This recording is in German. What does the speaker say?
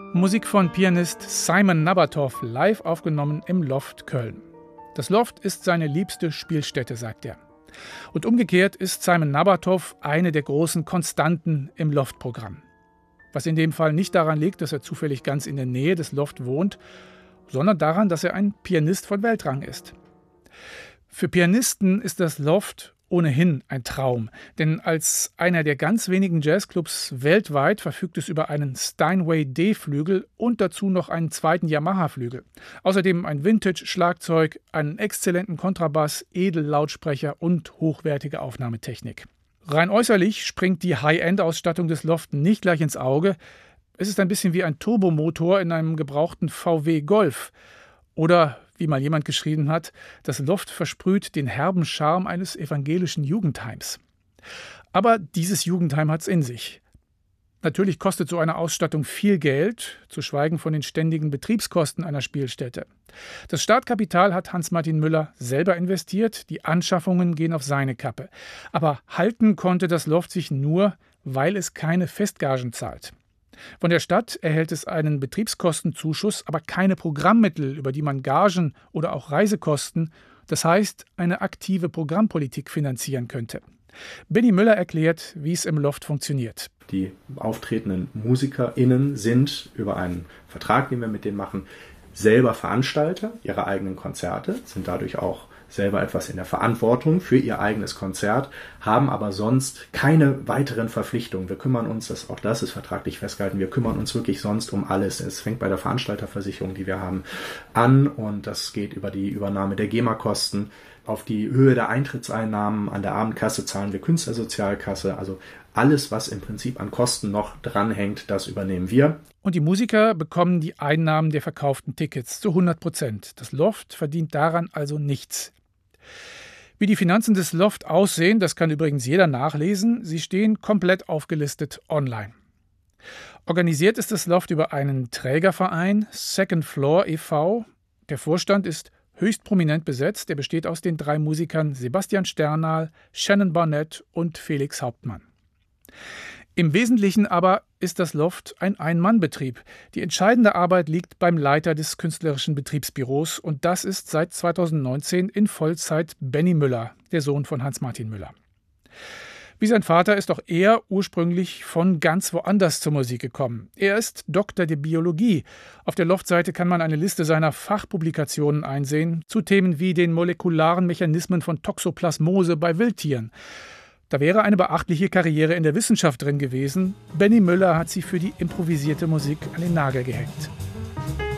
Musik von Pianist Simon Nabatow, live aufgenommen im Loft Köln. Das Loft ist seine liebste Spielstätte, sagt er. Und umgekehrt ist Simon Nabatow eine der großen Konstanten im Loft-Programm. Was in dem Fall nicht daran liegt, dass er zufällig ganz in der Nähe des Loft wohnt, sondern daran, dass er ein Pianist von Weltrang ist. Für Pianisten ist das Loft ohnehin ein Traum, denn als einer der ganz wenigen Jazzclubs weltweit verfügt es über einen Steinway D-Flügel und dazu noch einen zweiten Yamaha-Flügel. Außerdem ein Vintage-Schlagzeug, einen exzellenten Kontrabass, Edellautsprecher und hochwertige Aufnahmetechnik. Rein äußerlich springt die High-End-Ausstattung des Loft nicht gleich ins Auge. Es ist ein bisschen wie ein Turbomotor in einem gebrauchten VW Golf. Oder, wie mal jemand geschrieben hat, das Loft versprüht den herben Charme eines evangelischen Jugendheims. Aber dieses Jugendheim hat's in sich. Natürlich kostet so eine Ausstattung viel Geld, zu schweigen von den ständigen Betriebskosten einer Spielstätte. Das Startkapital hat Hans-Martin Müller selber investiert, die Anschaffungen gehen auf seine Kappe. Aber halten konnte das Loft sich nur, weil es keine Festgagen zahlt. Von der Stadt erhält es einen Betriebskostenzuschuss, aber keine Programmmittel, über die man Gagen oder auch Reisekosten, das heißt eine aktive Programmpolitik finanzieren könnte. Benny Müller erklärt, wie es im Loft funktioniert. Die auftretenden MusikerInnen sind über einen Vertrag, den wir mit denen machen, selber Veranstalter ihrer eigenen Konzerte, sind dadurch auch selber etwas in der Verantwortung für ihr eigenes Konzert, haben aber sonst keine weiteren Verpflichtungen. Wir kümmern uns, auch das ist vertraglich festgehalten, wir kümmern uns wirklich sonst um alles. Es fängt bei der Veranstalterversicherung, die wir haben, an und das geht über die Übernahme der GEMA-Kosten. Auf die Höhe der Eintrittseinnahmen an der Abendkasse zahlen wir Künstlersozialkasse, also alles, was im Prinzip an Kosten noch dranhängt, das übernehmen wir. Und die Musiker bekommen die Einnahmen der verkauften Tickets zu 100%. Das Loft verdient daran also nichts. Wie die Finanzen des Loft aussehen, das kann übrigens jeder nachlesen. Sie stehen komplett aufgelistet online. Organisiert ist das Loft über einen Trägerverein, Second Floor e.V. Der Vorstand ist höchst prominent besetzt. Er besteht aus den 3 Musikern Sebastian Sternal, Shannon Barnett und Felix Hauptmann. Im Wesentlichen aber ist das Loft ein Ein-Mann-Betrieb. Die entscheidende Arbeit liegt beim Leiter des künstlerischen Betriebsbüros und das ist seit 2019 in Vollzeit Benny Müller, der Sohn von Hans-Martin Müller. Wie sein Vater ist auch er ursprünglich von ganz woanders zur Musik gekommen. Er ist Doktor der Biologie. Auf der Loft-Seite kann man eine Liste seiner Fachpublikationen einsehen zu Themen wie den molekularen Mechanismen von Toxoplasmose bei Wildtieren. Da wäre eine beachtliche Karriere in der Wissenschaft drin gewesen. Benny Müller hat sie für die improvisierte Musik an den Nagel gehängt.